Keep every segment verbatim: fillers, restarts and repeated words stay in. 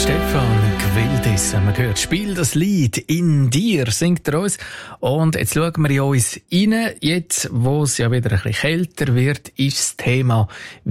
Stefan Gwildis haben wir gehört. Spiel das Lied in dir, singt er uns. Und jetzt schauen wir in uns rein. Jetzt, wo es ja wieder ein bisschen kälter wird, ist das Thema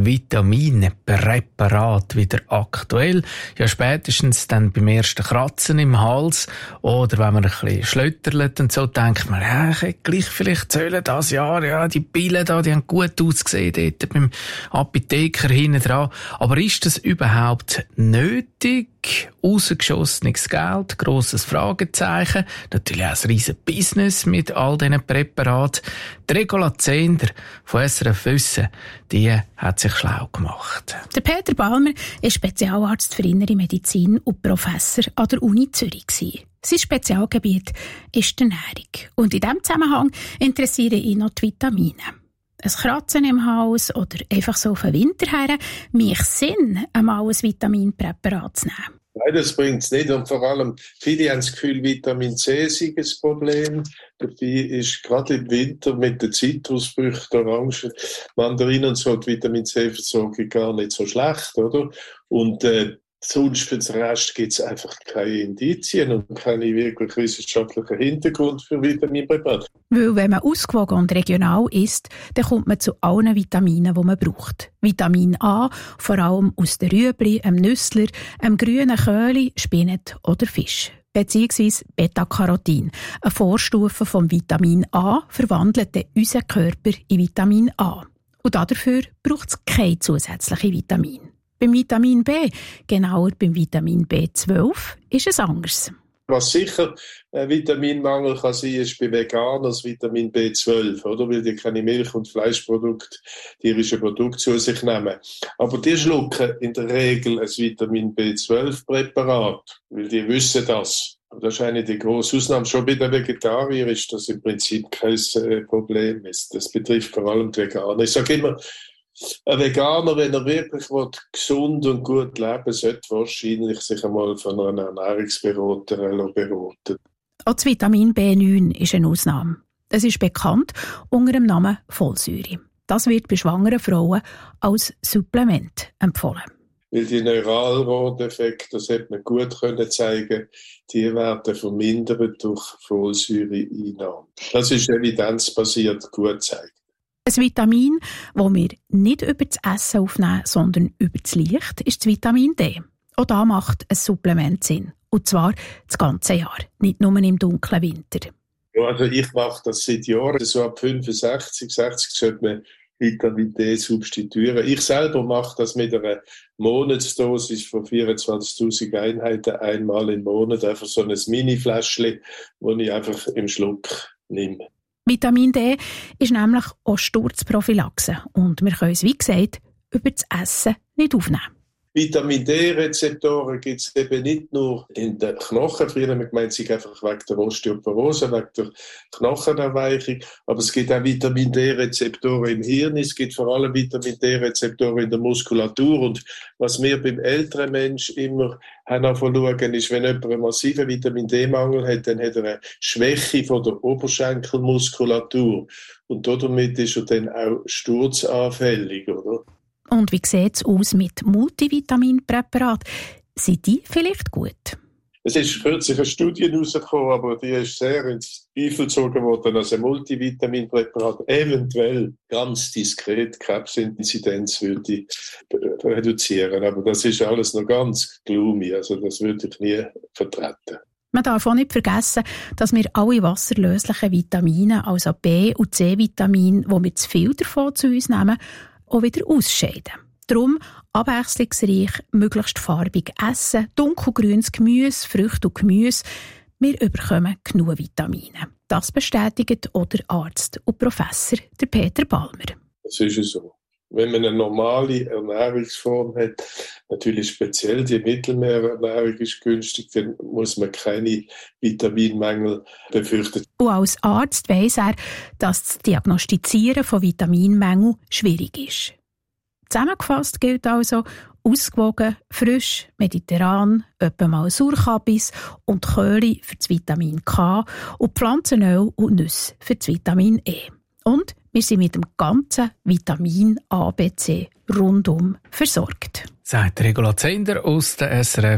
Vitaminpräparat wieder aktuell. Ja, spätestens dann beim ersten Kratzen im Hals oder wenn man ein bisschen schlötterlet und so, denkt man, ja, ich hätte gleich vielleicht zählen das Jahr, ja, die Pillen da, die haben gut ausgesehen dort beim Apotheker hinten dran. Aber ist das überhaupt nötig? Rausgeschossenes Geld, grosses Fragezeichen, natürlich auch ein riesen Business mit all diesen Präparaten. Die Regula Zehnder von S R F Wissen, die hat sich schlau gemacht. Der Peter Balmer ist Spezialarzt für Innere Medizin und Professor an der Uni Zürich. Sein Spezialgebiet ist die Ernährung. Und in diesem Zusammenhang interessieren ihn noch die Vitamine. Ein Kratzen im Hals oder einfach so auf den Winter her, macht Sinn, einmal ein Vitaminpräparat zu nehmen. Nein, das bringt es nicht. Und vor allem, viele haben das Gefühl, Vitamin C sei ein Problem. Dabei ist gerade im Winter mit den Zitrusfrüchten, Orangen, Mandarinen und so die Vitamin C-Versorgung gar nicht so schlecht, oder? Und äh, sonst für den Rest gibt es einfach keine Indizien und keine wirklich wissenschaftlichen Hintergrund für Vitaminpräparate. Weil wenn man ausgewogen und regional isst, dann kommt man zu allen Vitaminen, die man braucht. Vitamin A, vor allem aus den Rüebli, dem Nüssler, dem grünen Köhli, Spinat oder Fisch. Beziehungsweise Beta-Carotin, eine Vorstufe vom Vitamin A, verwandelt unseren Körper in Vitamin A. Und dafür braucht es keine zusätzlichen Vitamine. Beim Vitamin B, genauer beim Vitamin B zwölf, ist es anders. Was sicher ein Vitaminmangel kann sein, ist bei Veganern das Vitamin B zwölf, oder? Weil die keine Milch- und Fleischprodukte, tierische Produkte zu sich nehmen. Aber die schlucken in der Regel ein Vitamin B zwölf Präparat, weil die wissen das. Und das ist eine der grossen Ausnahmen. Schon bei den Vegetariern ist das im Prinzip kein Problem. Das betrifft vor allem die Veganer. Ich sage immer, ein Veganer, wenn er wirklich gesund und gut leben will, sollte wahrscheinlich sich einmal von einer Ernährungsberaterin beraten. Auch das Vitamin B neun ist eine Ausnahme. Es ist bekannt unter dem Namen Folsäure. Das wird bei schwangeren Frauen als Supplement empfohlen. Weil die Neuralrohrdefekte, das hat man gut können zeigen, die werden vermindert durch Folsäureeinnahme. Das ist evidenzbasiert gut gezeigt. Ein Vitamin, das wir nicht über das Essen aufnehmen, sondern über das Licht, ist das Vitamin D. Auch da macht ein Supplement Sinn. Und zwar das ganze Jahr, nicht nur im dunklen Winter. Ja, also ich mache das seit Jahren. So ab fünfundsechzig, sechzig sollte man Vitamin D substituieren. Ich selber mache das mit einer Monatsdosis von vierundzwanzigtausend Einheiten einmal im Monat. Einfach so ein Mini-Fläschchen, das ich einfach im Schluck nehme. Vitamin D ist nämlich auch Sturzprophylaxe und wir können es, wie gesagt, über das Essen nicht aufnehmen. Vitamin D-Rezeptoren gibt es eben nicht nur in den Knochen. Früher haben wir gemeint, sie einfach wegen der Osteoporose, wegen der Knochenerweichung. Aber es gibt auch Vitamin D-Rezeptoren im Hirn. Es gibt vor allem Vitamin D-Rezeptoren in der Muskulatur. Und was wir beim älteren Menschen immer haben schauen, ist, wenn jemand einen massiven Vitamin D-Mangel hat, dann hat er eine Schwäche von der Oberschenkelmuskulatur. Und damit ist er dann auch sturzanfällig, oder? Und wie sieht es aus mit Multivitaminpräparaten? Sind die vielleicht gut? Es ist kürzlich eine Studie herausgekommen, aber die ist sehr ins Zweifel gezogen worden, dass ein Multivitaminpräparat eventuell ganz diskret Krebsinzidenz würde reduzieren. Aber das ist alles noch ganz gloomy, also das würde ich nie vertreten. Man darf auch nicht vergessen, dass wir alle wasserlöslichen Vitamine, also B- und C-Vitamine, wo wir zu viel davon zu uns nehmen, auch wieder ausscheiden. Darum abwechslungsreich, möglichst farbig essen, dunkelgrünes Gemüse, Früchte und Gemüse. Wir bekommen genug Vitamine. Das bestätigt auch der Arzt und Professor der Peter Balmer. Das ist ja so. Wenn man eine normale Ernährungsform hat, natürlich speziell die Mittelmeerernährung ist günstig, dann muss man keine Vitaminmängel befürchten. Und als Arzt weiss er, dass das Diagnostizieren von Vitaminmängeln schwierig ist. Zusammengefasst gilt also, ausgewogen, frisch, mediterran, etwa mal Sauerkabis und Köhli für das Vitamin K und Pflanzenöl und Nüsse für das Vitamin E. Und wir sind mit dem ganzen Vitamin A B C rundum versorgt. Sagt Regula Zehnder aus der S R F